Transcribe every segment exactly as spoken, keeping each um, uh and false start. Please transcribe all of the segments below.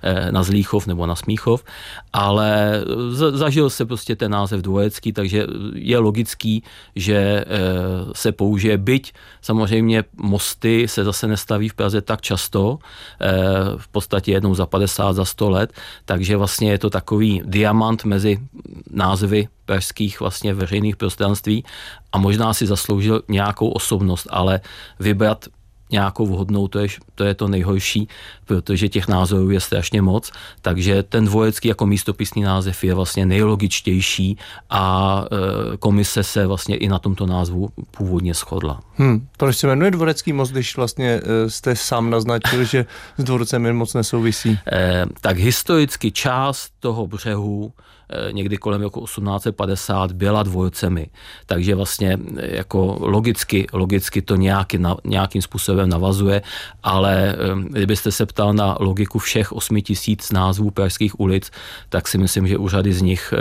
na Zlíchov nebo na Smíchov, ale zažil se prostě ten název Dvojecký, takže je logický, že se použije, byť samozřejmě mosty se zase nestaví v Praze tak často, v podstatě jednou za padesát, za sto let, takže vlastně je to takový diamant mezi názvy pražských vlastně veřejných prostranství a možná si zasloužil nějakou osobnost, ale vybrat nějakou vhodnou, to je, to je to nejhorší, protože těch názorů je strašně moc, takže ten Dvojecký jako místopisný název je vlastně nejlogičtější a e, komise se vlastně i na tomto názvu původně shodla. Hmm. Proč se jmenuje Dvorecký most, když vlastně e, jste sám naznačil, že s dvorcem jen moc nesouvisí? E, tak historicky část toho břehu někdy kolem roku osmnáct set padesát byla dvorcemi. Takže vlastně jako logicky, logicky to nějaký, nějakým způsobem navazuje, ale kdybyste se ptal na logiku všech osmi tisíc názvů pražských ulic, tak si myslím, že u řady z nich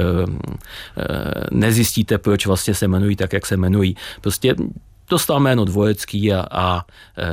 nezjistíte, proč vlastně se jmenují tak, jak se jmenují. Prostě dostal jméno Dvojecký a, a e,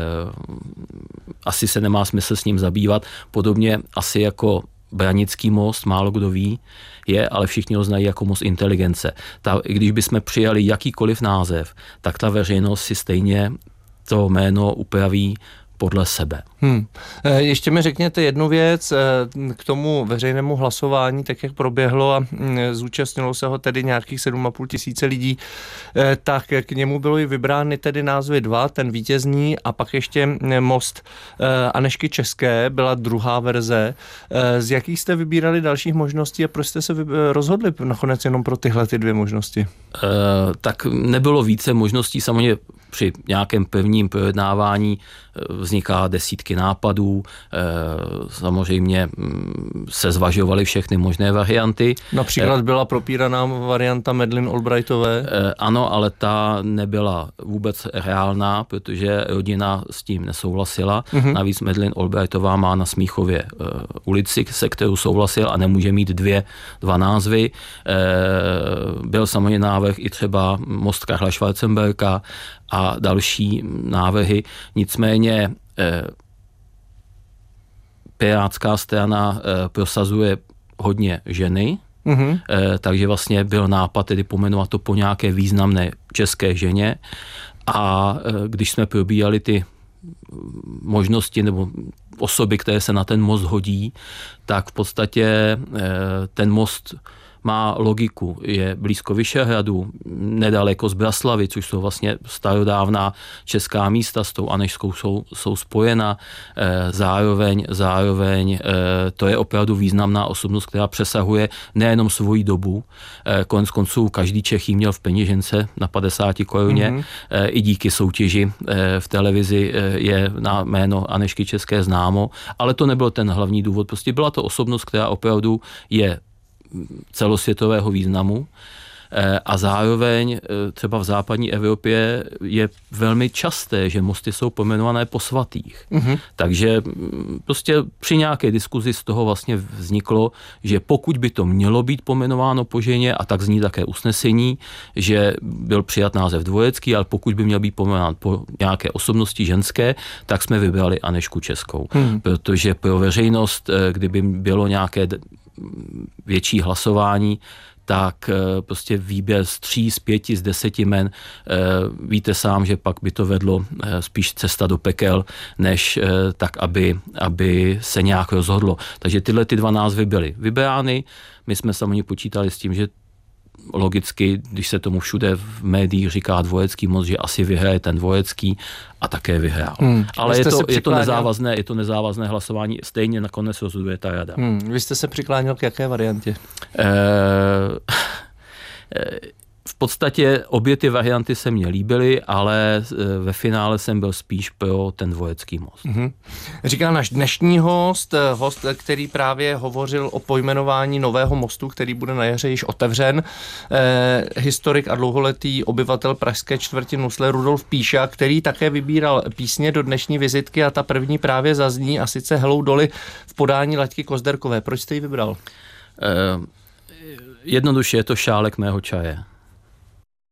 asi se nemá smysl s ním zabývat. Podobně asi jako Branický most, málo kdo ví, je, ale všichni ho znají jako most inteligence. Ta, když bychom přijali jakýkoliv název, tak ta veřejnost si stejně to jméno upraví podle sebe. Hmm. Ještě mi řekněte jednu věc k tomu veřejnému hlasování, tak jak proběhlo a zúčastnilo se ho tedy nějakých sedm a půl tisíce lidí, tak k němu bylo i vybrány tedy názvy dva, ten vítězný a pak ještě most Anežky České, byla druhá verze. Z jakých jste vybírali dalších možností a proč jste se rozhodli nakonec jenom pro tyhle ty dvě možnosti? E, tak nebylo více možností, samozřejmě při nějakém prvním projednávání vzniká desítky nápadů, samozřejmě se zvažovaly všechny možné varianty. Například byla propíraná varianta Madeleine Albrightové? Ano, ale ta nebyla vůbec reálná, protože rodina s tím nesouhlasila. Mm-hmm. Navíc Madeleine Albrightová má na Smíchově ulici, se kterou souhlasil a nemůže mít dvě, dva názvy. Byl samozřejmě návrh i třeba most Karla Schwarzenberga a další návrhy. Nicméně eh, Pirátská strana eh, prosazuje hodně ženy, mm-hmm. eh, takže vlastně byl nápad tedy pomenovat to po nějaké významné české ženě a eh, když jsme probíjali ty možnosti nebo osoby, které se na ten most hodí, tak v podstatě eh, ten most má logiku, je blízko Vyšehradu, nedaleko z Braslavy, což jsou vlastně starodávná česká místa, s tou Anežskou jsou, jsou spojena, e, zároveň, zároveň e, to je opravdu významná osobnost, která přesahuje nejenom svoji dobu, e, konec konců každý Čech jí měl v peněžence na padesáti koruně, mm-hmm. e, i díky soutěži e, v televizi e, je na jméno Anežky České známo, ale to nebyl ten hlavní důvod, prostě byla to osobnost, která opravdu je celosvětového významu a zároveň třeba v západní Evropě je velmi časté, že mosty jsou pojmenované po svatých. Mm-hmm. Takže prostě při nějaké diskuzi z toho vlastně vzniklo, že pokud by to mělo být pojmenováno po ženě, a tak zní také usnesení, že byl přijat název Dvojecký, ale pokud by měl být pojmenován po nějaké osobnosti ženské, tak jsme vybrali Anežku Českou. Mm-hmm. Protože pro veřejnost, kdyby bylo nějaké větší hlasování, tak prostě výběr z tří, z pěti, z deseti men, víte sám, že pak by to vedlo spíš cesta do pekel, než tak, aby, aby se nějak rozhodlo. Takže tyhle ty dva názvy byly vybrány. My jsme samozřejmě počítali s tím, že logicky, když se tomu všude v médiích říká Dvojecký most, že asi vyhraje ten Dvojecký a také vyhrál. Hmm. Ale je to, je, to nezávazné, je to nezávazné hlasování, stejně nakonec rozhoduje ta rada. Hmm. Vy jste se přikláněl k jaké variantě? E, e, v podstatě obě ty varianty se mně líbily, ale ve finále jsem byl spíš pro ten Dvojecký most. Mm-hmm. Říká náš dnešní host, host, který právě hovořil o pojmenování nového mostu, který bude na jaře již otevřen. Eh, historik a dlouholetý obyvatel pražské čtvrti Nusle Rudolf Píša, který také vybíral písně do dnešní vizitky a ta první právě zazní a sice Helou Doli v podání Laďky Kozderkové. Proč jste ji vybral? Eh, jednoduše je to Šálek mého čaje.